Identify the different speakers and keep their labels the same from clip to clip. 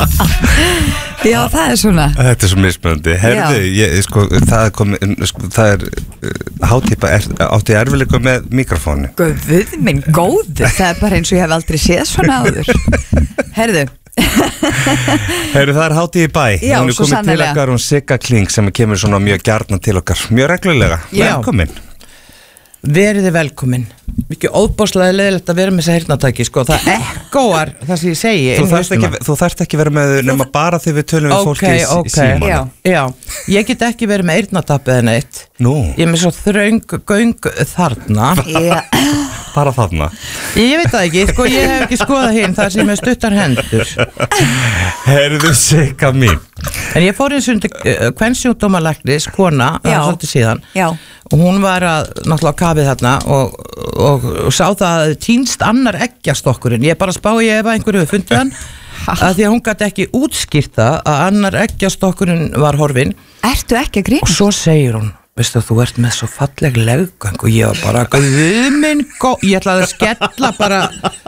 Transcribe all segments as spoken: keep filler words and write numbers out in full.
Speaker 1: Já, það er svona.
Speaker 2: Þetta er svo mismunandi. Herðu, ég, sko, það er komið, sko, það er uh, hátípa, er, áttu ég erfiðleika með mikrofónu?
Speaker 1: Guð minn góður, það er bara eins og ég hef aldrei séð svona áður. Herðu.
Speaker 2: Herðu, það er hátíð í bæ.
Speaker 1: Já,
Speaker 2: hún er
Speaker 1: svo
Speaker 2: komið
Speaker 1: sannarlega.
Speaker 2: til okkar, hún Sigga Kling sem kemur svona mjög gjarnan til okkar, mjög reglulega.
Speaker 3: Já.
Speaker 2: Velkomin.
Speaker 3: Verið þið velkomin. Mikið óbáslega leiðilegt að vera með þessa heyrnatæki, sko, það ekkóar það sem ég segi.
Speaker 2: Þú þarft ekki, þú þarft ekki vera með nema bara þegar við tölum við
Speaker 3: Ok,
Speaker 2: fólki í,
Speaker 3: ok.
Speaker 2: í símanum.
Speaker 1: Já.
Speaker 3: Já, ég get ekki verið með eyrnatappið en eitt.
Speaker 2: Nú,
Speaker 3: Ég er með svo þröng göng þarna.
Speaker 1: Já.
Speaker 2: bara þarna.
Speaker 3: Ég veit það ekki, sko, ég hef ekki skoðað hinn þar sem er stuttar hendur.
Speaker 2: Herðu, Sigga mín.
Speaker 3: En ég fór eins og uh, kvensjúkdómalæknis, kona, það
Speaker 1: Já.
Speaker 3: er svolítið síðan.
Speaker 1: Já.
Speaker 3: Og hún var að, náttúrulega á kafið þarna og, og, og sá það að týnst annar eggjastokkurinn. Ég bara spá ég ef að einhverju hefur fundið hann að því að hún gæti ekki útskýrt það að annar eggjastokkurinn var horfinn.
Speaker 1: Ertu ekki að grína?
Speaker 3: Og svo segir hún, veistu að þú ert með svo falleg leggöng og ég var bara, guð minn gó, ég ætlaði að skella bara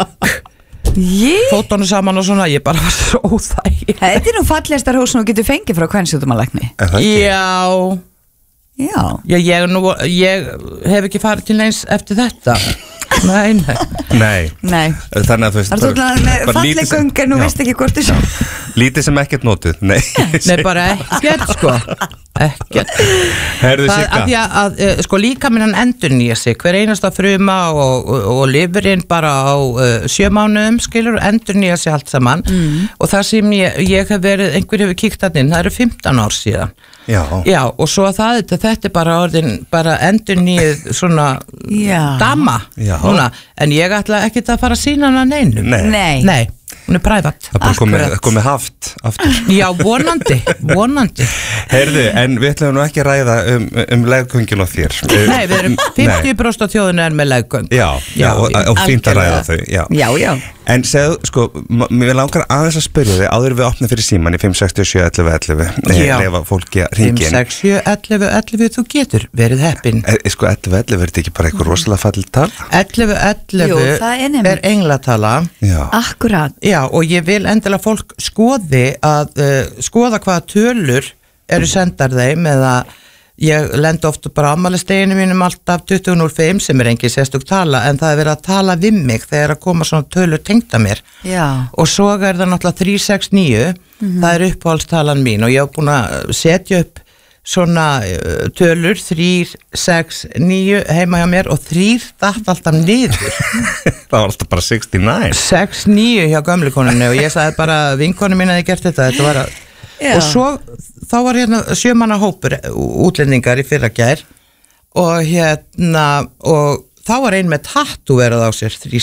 Speaker 1: Ég?
Speaker 3: fótónu saman og svona, ég bara var svo óþæg.
Speaker 1: Þetta er nú fallegastar hús sem þú getur fengið frá kvensjúkdómalækni.
Speaker 2: Er það ekki?
Speaker 3: Já,
Speaker 1: Já.
Speaker 3: já ég, nú, ég hef ekki farið til neins eftir þetta. Nei, nei.
Speaker 2: Nei.
Speaker 1: Nei.
Speaker 2: Þannig að þú veist
Speaker 1: Það er þú með
Speaker 2: bara lítið sem-
Speaker 1: falleg göng en nú
Speaker 2: Já.
Speaker 1: veist ekki hvort þú
Speaker 2: Lítið sem ekkert notuð. Nei.
Speaker 3: Nei, bara ekkert, sko. Ekkert.
Speaker 2: Herðu,
Speaker 3: Það,
Speaker 2: Sigga.
Speaker 3: að því að, að uh, sko líka minn hann endur nýja sig hver einasta fruma og, og, og lifurinn bara á uh, sjö mánuðum skilur endur nýja sig allt saman mm. og það sem ég, ég hef verið einhver hefur kíkt hann inn, það eru fimmtán ár síðan
Speaker 2: Já.
Speaker 3: Já, og svo að það þetta, þetta er bara orðin bara endur nýjað svona
Speaker 1: Já.
Speaker 3: dama
Speaker 2: Já.
Speaker 3: núna, en ég ætla ekkert að fara að sína hana neinum
Speaker 2: Nei.
Speaker 1: Nei.
Speaker 3: Nei, hún er prævat
Speaker 2: Það er bara komið,
Speaker 1: Akkurat.
Speaker 2: komið haft aftur.
Speaker 3: Já, vonandi, vonandi
Speaker 2: Heyrðu, en við ætlum nú ekki að ræða um, um leggöngin á þér.
Speaker 3: Nei, við erum fimmtíu prósent af þjóðinu er með leggöng
Speaker 2: Já, já, og, og fínt að ræða þau. Já.
Speaker 1: Já, já.
Speaker 2: En segðu, sko, m- mér langar aðeins að spyrja þig áður en við opnum fyrir síman í fimm sex sjö ellefu ellefu
Speaker 3: Já.
Speaker 2: ef að fólki að
Speaker 3: fimm,
Speaker 2: ringi inn.
Speaker 3: sex, sjö, ellefu, ellefu, þú getur verið heppin.
Speaker 2: E, sko, ellefu ellefu er þetta ekki bara eitthvað rosalega fallit tal?
Speaker 3: ellefu, ellefu
Speaker 1: Jú, það er nefnt.
Speaker 3: er englatala.
Speaker 2: Já.
Speaker 1: Akkurat.
Speaker 3: Já, og ég vil endilega fólk skoði að uh, skoða hvaða tölur eru sendar þeim eða ég lend oft bara ammælisteginu mínum alltaf tuttugu núll fimm sem er engin sérstök tala en það er verið að tala við mig þegar að koma svona tölur tengda mér.
Speaker 1: Já.
Speaker 3: Og svo er það náttúrulega þrjú sex níu, það er uppáhaldstalan mín og ég hef búin að setja upp svona uh, tölur þrjú sex níu heima hjá mér og þrjú datt alltaf niður.
Speaker 2: Það var alltaf bara sextíu-níu.
Speaker 3: sex níu hjá gömlu konunni og ég sagði bara vinkonu mín hefði gert þetta, þetta var að
Speaker 1: Já.
Speaker 3: og svo þá var hérna sjömanna hópur útlendingar í fyrra gær og hérna og þá var ein með tattoo verið á sér þrjú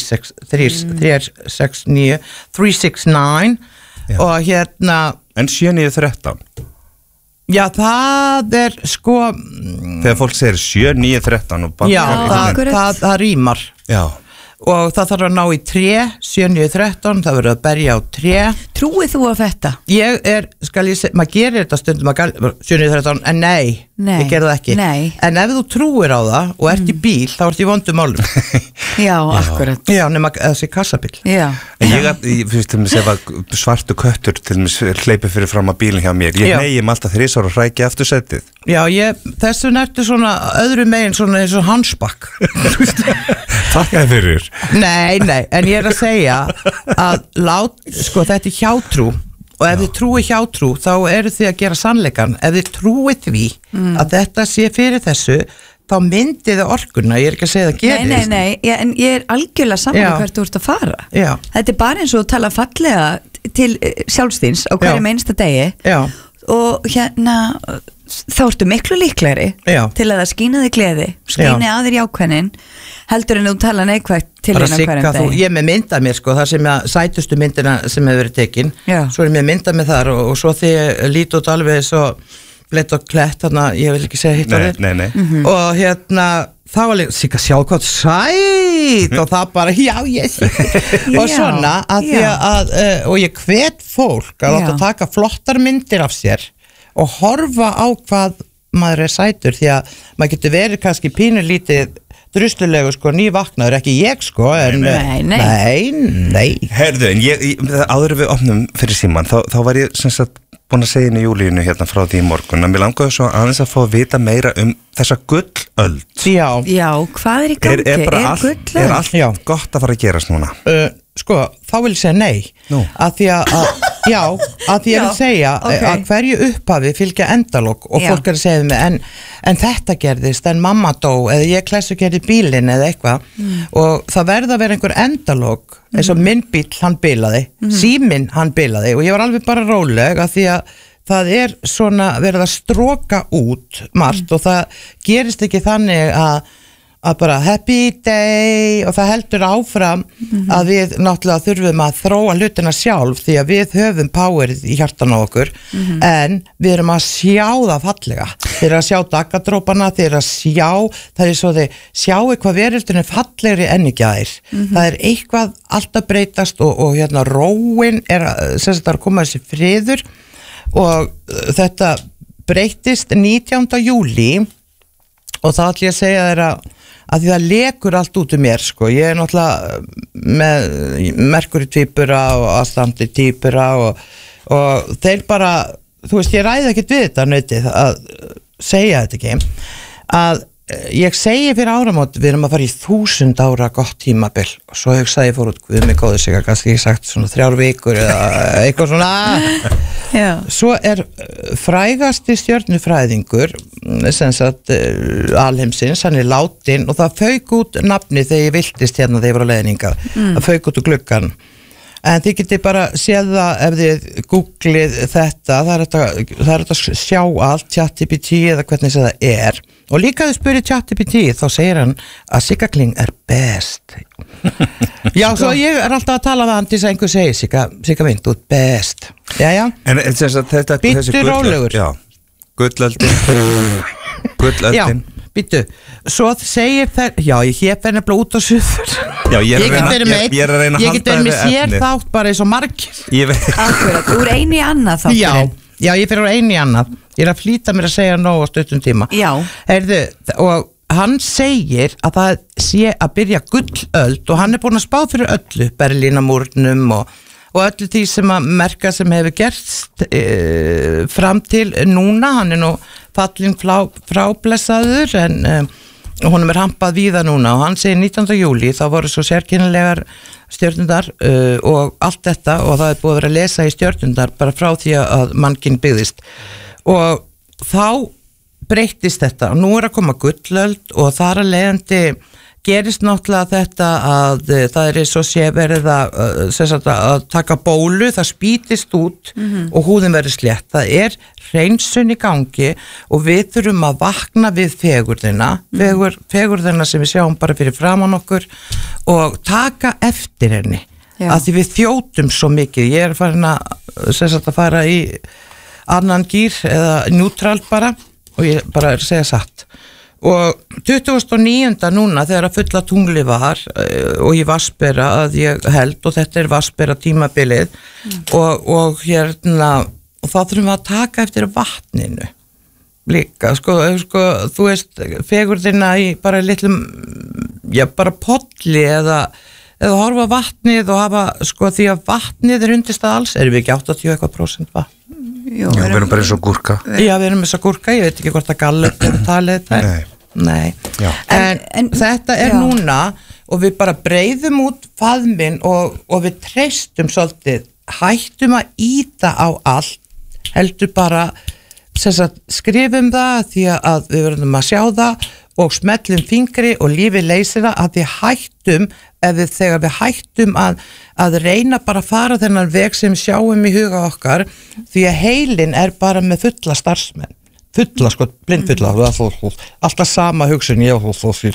Speaker 3: sex níu þrjú sex níu
Speaker 2: Já.
Speaker 3: og hérna
Speaker 2: En sjö níu þrettán.
Speaker 3: já það er sko
Speaker 2: Þegar fólk segir sjö níu þrettán og
Speaker 3: já
Speaker 2: bankar
Speaker 3: það,
Speaker 1: akkurat.
Speaker 3: það, það rýmar
Speaker 2: Já.
Speaker 3: og það þarf að ná í tré sjö níu þrettán, það verður að berja á tré.
Speaker 1: Trúið þú á þetta?
Speaker 3: Ég er, skal ég segja, maður gerir þetta stundum sjö níu þrettán, en nei,
Speaker 1: Nei,
Speaker 3: ég ger það ekki.
Speaker 1: nei.
Speaker 3: En ef þú trúir á það og ert í bíl, þá ert í vondum málum.
Speaker 1: Já, akkurat.
Speaker 3: Já, nema þessi kassabíl.
Speaker 1: Já.
Speaker 2: En ég, ég finnst til mér að svartu köttur til mér hleypi fyrir fram að bílinn hjá mér. Ég
Speaker 3: Já.
Speaker 2: neyjum alltaf þrisvar og hræki aftur setið.
Speaker 3: Já, ég, þessu nertu svona öðru megin svona eins og hansbakk.
Speaker 2: Takk að fyrir.
Speaker 3: Nei, nei, en ég er að segja að lát, sko, þetta er hjátrú og ef þið trúið hjátrú þá eru þið að gera sannleikan. Ef þið trúið því að þetta sé fyrir þessu þá myndið þið orkuna, ég er ekki að segja það
Speaker 1: Nei,
Speaker 3: gerist.
Speaker 1: nei, nei, já, en ég er algjörlega saman
Speaker 3: Já.
Speaker 1: hvert þú ert að fara.
Speaker 3: Já.
Speaker 1: Þetta er bara eins og að tala fallega til eh, sjálfstíns á hverjum
Speaker 3: Já.
Speaker 1: einsta degi
Speaker 3: Já,
Speaker 1: og hérna þá ertu miklu líklegri
Speaker 3: Já.
Speaker 1: til að það skína þig gleði, skíni að þér jákvæðin heldur en þú tala neikvægt til
Speaker 3: bara
Speaker 1: hérna
Speaker 3: sigga
Speaker 1: hverjum
Speaker 3: þú,
Speaker 1: degi.
Speaker 3: ég er með mynda mér sko, það sem ég, sætustu myndina sem hefur verið tekin,
Speaker 1: Já.
Speaker 3: svo er ég með mynda mér þar og, og svo því ég lít út alveg svo blett og klett, þarna, ég vil ekki segja hitt
Speaker 2: Nei,
Speaker 3: orðið.
Speaker 2: nei, nei.
Speaker 1: Mhm.
Speaker 3: Og hérna þá var líka, sigga sjá hvað sæt og það bara, já, ég og
Speaker 1: Já,
Speaker 3: svona, að því
Speaker 1: já.
Speaker 3: að uh, og ég hvet fólk að láta
Speaker 1: Já.
Speaker 3: taka flottar myndir af sér og horfa á hvað maður er sætur því að maður getur verið kannski pínulítið druslulegu sko, nývaknaður, ekki ég sko en,
Speaker 1: Nei, nei.
Speaker 3: nei, nei.
Speaker 2: Herðu, en ég, ég áður við opnum fyrir síman, þá, þá var ég sem sagt búin að segja inn í Júlíunu hérna frá því í morgun að mér langaði svo aðeins að fá að vita meira um þessa gullöld.
Speaker 3: Já,
Speaker 1: Já, hvað er í gangi?
Speaker 2: Er, er bara allt,
Speaker 1: gullöld?
Speaker 2: er allt
Speaker 3: Já.
Speaker 2: gott að fara að gerast núna?
Speaker 3: uh, sko, þá vil ég segja nei
Speaker 2: Nú.
Speaker 3: að því að, að já, að því ég
Speaker 1: Já,
Speaker 3: vil segja
Speaker 1: ok.
Speaker 3: að hverju upphafi fylgja endalok og
Speaker 1: Já.
Speaker 3: fólk er að segja við mig en, en þetta gerðist, en mamma dó eða ég klessu gerði bílinn eða eitthvað
Speaker 1: Mm.
Speaker 3: og það verða að vera einhver endalok eins og minn bíl, hann bilaði
Speaker 1: Mm.
Speaker 3: síminn, hann bilaði og ég var alveg bara róleg að því að það er svona verið að stróka út margt
Speaker 1: Mm.
Speaker 3: og það gerist ekki þannig að að bara happy day og það heldur áfram að við náttúrulega þurfum að þróa hlutina sjálf því að við höfum powerið í hjartan á okkur en við erum að sjá það fallega þeir eru að sjá dagadrópana, þeir eru að sjá það er svo þeir sjáu hvað veröldin er fallegri enn í gær það er eitthvað alltaf breytast og, og hérna róin er að, sem sagt, að koma þessi friður og uh, þetta breytist nítjánda júlí og það ætlum ég að segja þér að að því það lekur allt út um mér sko, ég er náttúrulega með Merkúri tvíbura og Atlandi tvíbura og, og þeir bara, þú veist, ég ræði ekkert við þetta nautið að segja þetta ekki, að ég segi fyrir áramót, við erum að fara í þúsund ára gott tímabil og svo hugsaði ég fór út, við mig góður sig að kannski ég sagt svona þrjár vikur eða eitthvað svona
Speaker 1: Já.
Speaker 3: svo er frægasti stjörnufræðingur sem sagt uh, alheimsins, hann er látin og það fauk út nafni þegar ég viltist hérna þegar ég var á leiðninga mm. það fauk út úr gluggan en þið getið bara séð það ef þið googlið þetta það er þetta, það er þetta að sjá allt ChatGPT eða hvernig það er og líka þau spyrir ChatGPT þá segir hann að Sigga Kling er best já, svo ég er alltaf að tala við hann til þess að einhver segir Sigga, Sigga mynd, þú ert best já, já,
Speaker 2: En en sem sagt þetta
Speaker 3: Bíddu
Speaker 2: þessi gullöld-
Speaker 3: rólegur.
Speaker 2: Já, gullöldin
Speaker 3: já,
Speaker 2: Gullöldin
Speaker 3: býttu svo segir þær, já, ég hef verið nefnilega út á suður
Speaker 2: Já, ég er að
Speaker 3: get
Speaker 2: reyna-
Speaker 3: verið með
Speaker 2: ég- ég er að reyna að
Speaker 3: ég get
Speaker 2: halda
Speaker 3: verið með
Speaker 2: við
Speaker 3: sér
Speaker 2: efnið.
Speaker 3: þátt bara eins og margir
Speaker 2: Ég veit
Speaker 1: Akkurat, úr einu í annað
Speaker 3: já,
Speaker 1: þátturinn.
Speaker 3: já, ég fyrir á einu í annað ég er að flýta mér að segja nóg á stuttum tíma
Speaker 1: Já.
Speaker 3: Heyrðu, og hann segir að það sé að byrja gullöld og hann er búin að spá fyrir öllu Berlínamúrnum og, og öllu því sem að merka sem hefur gerst e, fram til núna, hann er nú fallin frá, fráblessaður en e, honum er hampað víða núna og hann segir nítjánda júlí þá voru svo sérkennilegar stjörnundar uh, og allt þetta og það er búið að vera að lesa í stjörnundar bara frá því að mannkinn byggðist og þá breyttist þetta og nú er að koma gullöld og þar að leiðandi gerist náttúrulega þetta að uh, það er eins og sé verið að, uh, sagt, að taka bólu, það spýtist út mm-hmm. og húðin verður slétt. Það er hreinsun í gangi og við þurfum að vakna við fegurðina, mm-hmm. fegur, fegurðina sem við sjáum bara fyrir framan okkur og taka eftir henni. Já. Að því við þjótum svo mikið. Ég er farin að, sagt, að fara í annan gír eða neutral bara og ég bara er að segja satt. Og tuttugasta og níunda núna þegar að fulla tungli var uh, og ég Vatnsbera að ég held og þetta er Vatnsbera tímabilið mm. og, og hérna og þá þurfum við að taka eftir vatninu líka, sko, sko þú veist, fegurðina í bara litlum, já bara polli eða, eða horfa vatnið og hafa, sko því að vatnið er undirstað alls, erum við ekki áttatíu eitthvað prósent vatn?
Speaker 2: Jú, Já, við erum bara eins og gúrka.
Speaker 3: Já, við erum eins og gúrka, ég veit ekki hvort að Gallup talið þetta er.
Speaker 2: Nei.
Speaker 3: Nei. En,
Speaker 1: En- en-
Speaker 3: þetta er
Speaker 1: já.
Speaker 3: núna og við bara breyðum út faðminn og, og við treystum svolítið, hættum að íta á allt, heldur bara sem sagt, skrifum það því að við verðum að sjá það og smellum fingri og lífið leysir það að við hættum ef við, þegar við hættum að, að reyna bara að fara þennan veg sem sjáum í huga okkar því að heilin er bara með fulla starfsmenn fulla, sko, blindfulla mm. alltaf sama hugsun ég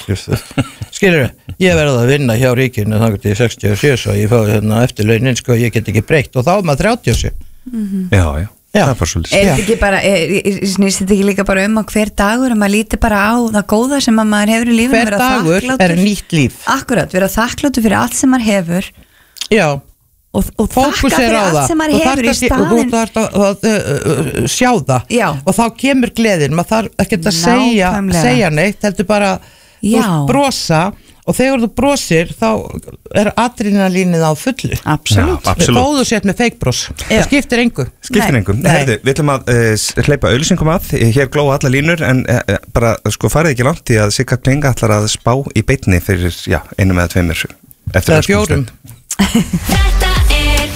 Speaker 3: skilur ég verði að vinna hjá ríkinu þannig til sextíu og sjö og ég fái hérna eftir launin sko, ég get ekki breytt og þá er maður þrjátíu og sjö
Speaker 1: Mm-hmm.
Speaker 2: Já, já,
Speaker 3: Já.
Speaker 2: það er bara svolítið
Speaker 1: Er þetta ekki bara, er- er- snýst þetta ekki líka bara um að hver dagur að maður líti bara á það góða sem að maður hefur í lífinu
Speaker 3: hver
Speaker 1: vera
Speaker 3: dagur
Speaker 1: þakklátur-
Speaker 3: er nýtt líf
Speaker 1: Akkurat, vera þakkláttur fyrir allt sem maður hefur
Speaker 3: já,
Speaker 1: og, og þakka
Speaker 3: fókusera
Speaker 1: fyrir
Speaker 3: á
Speaker 1: allt
Speaker 3: það
Speaker 1: sem
Speaker 3: Þú
Speaker 1: maður
Speaker 3: þarft
Speaker 1: hefur í
Speaker 3: ekki- og þú
Speaker 1: staðinn
Speaker 3: þarft að, að, að, að sjá það
Speaker 1: Já.
Speaker 3: og þá kemur gleðin maður þarf ekki að segja,
Speaker 1: Nákvæmlega.
Speaker 3: segja neitt heldur bara
Speaker 1: Já.
Speaker 3: þú brosa og þegar þú brosir þá er adrenalínið á fullu.
Speaker 1: Absolutt.
Speaker 2: Já, absolutt.
Speaker 3: Þó þú sért með fake bros, það skiptir engu.
Speaker 2: Skiptir
Speaker 1: Nei.
Speaker 2: engu.
Speaker 3: Nei.
Speaker 2: Herðu, við ætlum að uh, hleypa auðlýsingum að, hér glóa alla línur en uh, bara sko farið ekki langt í að Sigga Klinga ætlar að spá í beinni fyrir, já, einum eða tveimur eftir
Speaker 3: Eða fjórum.
Speaker 4: Þetta er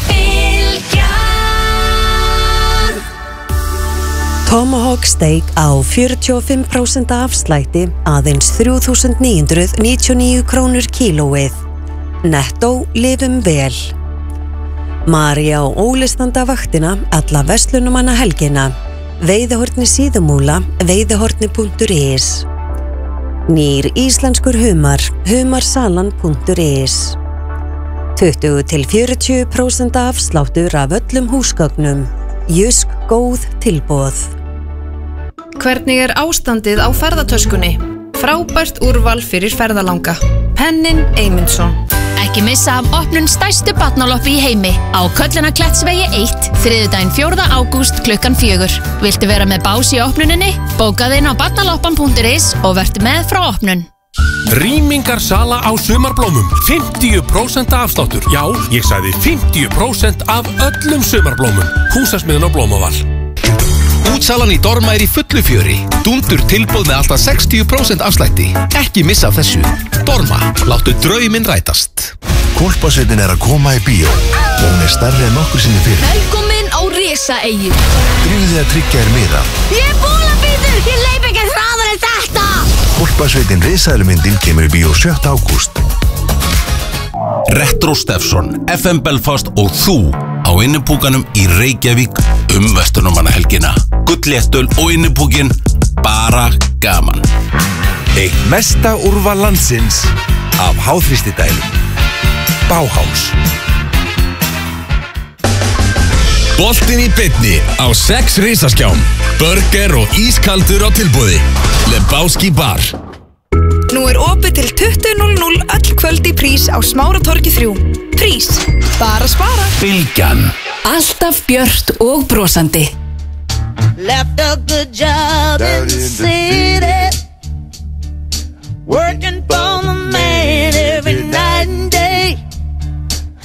Speaker 4: Bylgjan.
Speaker 5: Tomahawk steak á fjörutíu og fimm prósent afslætti aðeins þrjú þúsund níu hundruð níutíu og níu krónur kílóið. Netto lifum vel. María og Óli standa vaktina alla verslunumanna helgina. Veiðihorni Síðumúla, veiðihorni punktur is. Nýr íslenskur humar, humarsalan punktur is. tuttugu til fjörutíu prósent afsláttur af öllum húsgögnum. Jysk góð tilboð.
Speaker 6: Hvernig er ástandið á ferðatöskunni? Frábært úrval fyrir ferðalanga. Pennin Eymundsson.
Speaker 4: Ekki missa af opnun stærstu barnaloppu í heimi á Köllunarklettsvegi eitt, þriðjudaginn fjórða ágúst klukkan fjögur. Viltu vera með bás í opnuninni? Bókaðu inn á barnaloppan punktur is og vertu með frá opnun.
Speaker 7: Rýmingarsala á sumarblómum, fimmtíu prósent afsláttur. Já, ég sagði fimmtíu prósent af öllum sumarblómum. Húsasmiðan á Blómaval.
Speaker 8: Útsalan í Dorma er í fullu fjöri. Dundur tilboð með alltaf sextíu prósent afslætti. Ekki missa af þessu. Dorma, láttu drauminn rætast.
Speaker 9: Hvolpasveitin er að koma í bíó og hún er stærri en nokkur sinni fyrir.
Speaker 4: Velkomin á Risaeyju.
Speaker 9: Drífðu þig að tryggja þér miða.
Speaker 4: Ég er bólabítur, ég leip ekki hraðar en þetta.
Speaker 9: Hvolpasveitin risaðlumyndin kemur í bíó sjötta ágúst.
Speaker 8: Retro Steffson, F M Belfast og þú á innipúkanum í Reykjavík um vestunumannahelgina. Gullléttul og innipúkin, bara gaman.
Speaker 10: Eitt mesta úrval landsins af háþrýstidælum. Bauhaus.
Speaker 11: Boltinn í beinni á sex risaskjám. Burger og ískaldur á tilboði. Lebowski bar.
Speaker 6: Nú er opið til tuttugu núll núll öll kvöld í Prís á Smáratorgi þrjú. Prís, bara spara.
Speaker 8: Bylgjan.
Speaker 4: Alltaf björt og brosandi.
Speaker 12: Left a good job in the city.